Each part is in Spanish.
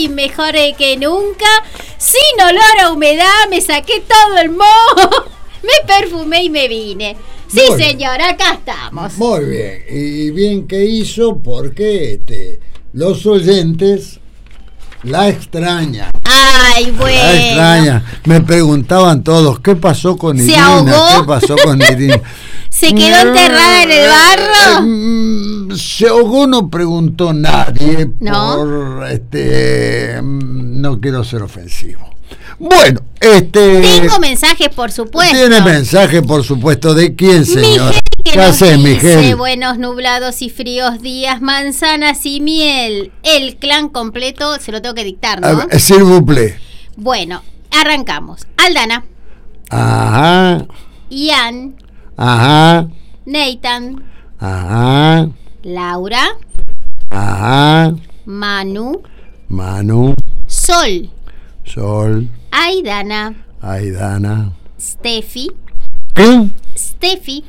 estoy mejor que nunca. Sin olor a humedad, me saqué todo el moho, me perfumé y me vine. Sí, muy señor, acá estamos. Muy bien, y bien que hizo porque los oyentes la extrañan. Ay, bueno. La extrañan. Me preguntaban todos, ¿qué pasó con Irina? ¿Se ahogó? ¿Qué pasó con Irina? ¿Se quedó enterrada en el barro? Se ahogó, no preguntó nadie. ¿No? No quiero ser ofensivo. Bueno, tengo mensajes, por supuesto. Tiene mensajes, por supuesto. ¿De quién, señor? ¿Qué haces, Miguel? Buenos nublados y fríos días, manzanas y miel. El clan completo, se lo tengo que dictar, ¿no? S'il vous plaît. Bueno, arrancamos. Aldana. Ajá. Ian. Ajá. Nathan. Ajá. Laura. Ajá. Manu. Sol. Aidana. Steffi. ¿Qué? Steffi.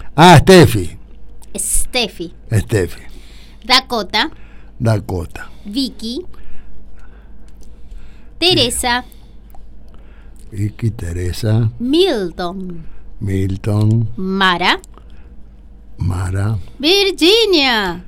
Steffi. Dakota. Vicky. Teresa. Milton. Mara. Virginia.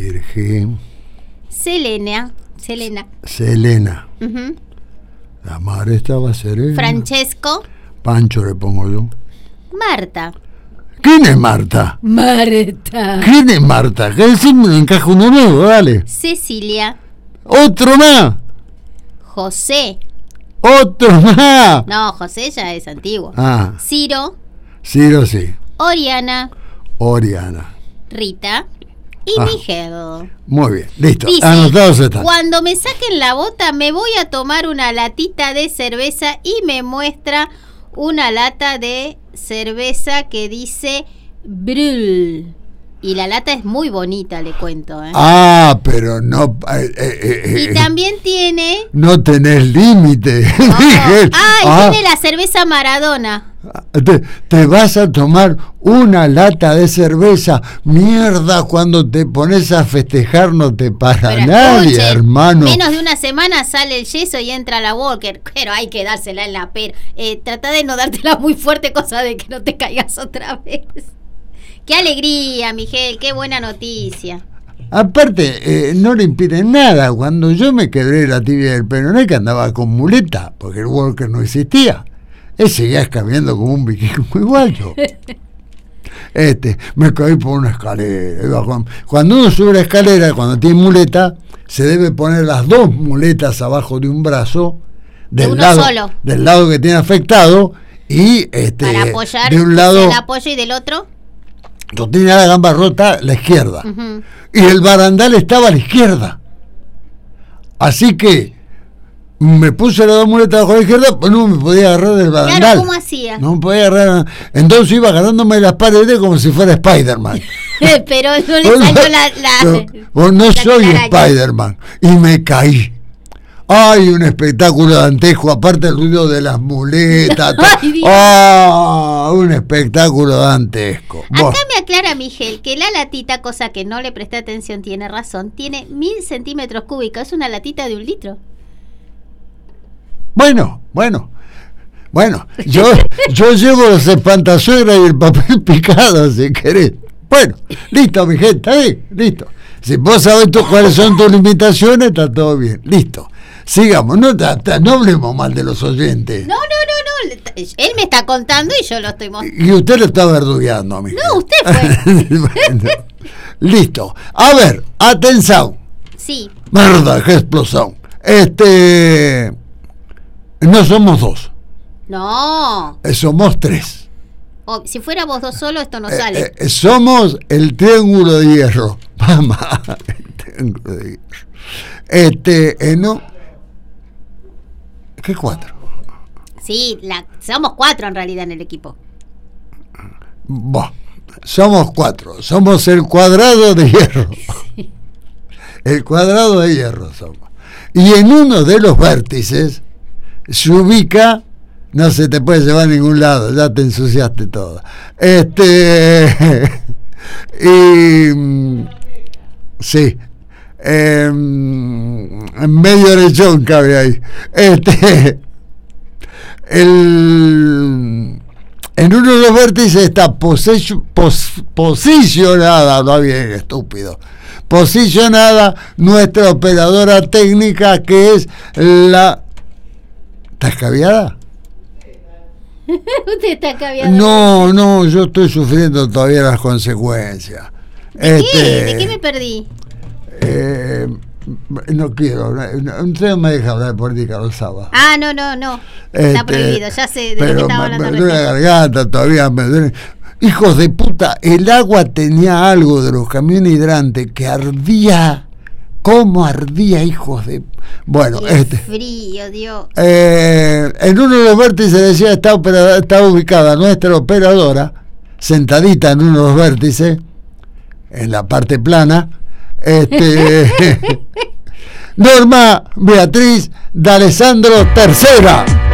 Selena. Uh-huh. La Mara estaba serena. Francesco. Pancho le pongo yo. Marta. ¿Quién es Marta? ¿Quién es Marta? Que decirme me encaja uno nuevo, dale. Cecilia. Otro más. José. Otro más. No, José ya es antiguo. Ciro sí. Oriana. Rita y Miguel. Muy bien, listo. Dice, anotados están. Cuando me saquen la bota me voy a tomar una latita de cerveza y me muestra una lata de cerveza que dice Brul. Y la lata es muy bonita, le cuento. Pero no. Y también tiene. No tenés límite. Tiene la cerveza Maradona. Te vas a tomar una lata de cerveza. Mierda, cuando te pones a festejar no te para nadie, escuchen, hermano. Menos de una semana sale el yeso y entra la Walker. Pero hay que dársela en la pera. Trata de no dártela muy fuerte, cosa de que no te caigas otra vez. ¡Qué alegría, Miguel! ¡Qué buena noticia! Aparte, no le impiden nada. Cuando yo me quebré la tibia del peroné, que andaba con muleta, porque el Walker no existía. Él seguía escabeando como un vikingo igual yo. Me caí por una escalera. Cuando uno sube la escalera, cuando tiene muleta, se debe poner las dos muletas abajo de un brazo, del lado que tiene afectado, y para apoyar de un lado el apoyo y del otro. Yo tenía la gamba rota la izquierda, uh-huh, y el barandal estaba a la izquierda, así que me puse las dos muletas bajo la izquierda, pues no me podía agarrar del barandal. Claro, ¿cómo hacía? No me podía agarrar, entonces iba agarrándome las paredes como si fuera Spider-Man. Pero no le salió no soy Spider-Man, y me caí. ¡Ay, un espectáculo dantesco! Aparte el ruido de las muletas. Un espectáculo dantesco. Acá me aclara Miguel que la latita, cosa que no le presté atención, tiene razón, tiene 1000 centímetros cúbicos. Es una latita de 1 litro. Bueno, yo llevo los espantasuegras y el papel picado, si querés. Bueno, listo, Miguel, está bien, listo. Si vos sabés cuáles son tus limitaciones, está todo bien, listo. Sigamos, no hablemos mal de los oyentes. No. Él me está contando y yo lo estoy mostrando. Y usted lo está verdugueando, Miguel. No, usted fue. Bueno, listo. A ver, atención. Sí. Mierda, qué explosión. No somos 2. No. Somos 3. Si fuera vos 2 solo, esto no sale. Somos el triángulo de hierro. Mamá, el triángulo de hierro. No. ¿Qué 4? Sí, somos 4 en realidad en el equipo. Somos 4. Somos el cuadrado de hierro. Sí. El cuadrado de hierro somos. Y en uno de los vértices se ubica, no se te puede llevar a ningún lado, ya te ensuciaste todo. Sí. medio derechón cabe ahí. En uno de los vértices está posicionada, no bien estúpido, posicionada nuestra operadora técnica, que es la... ¿Estás caviada? ¿Usted está caviado? No, yo estoy sufriendo todavía las consecuencias. ¿De qué me perdí? No quiero, usted no me deja hablar de política los sábados. Ah, no. Está prohibido, ya sé de lo que estaba hablando. Me duele la garganta, todavía me duele. Hijos de puta, el agua tenía algo de los camiones hidrantes que ardía. ¿Cómo ardía, hijos de...? Bueno, qué frío, Dios. En uno de los vértices decía está ubicada nuestra operadora, sentadita en uno de los vértices, en la parte plana, Norma Beatriz D'Alessandro III.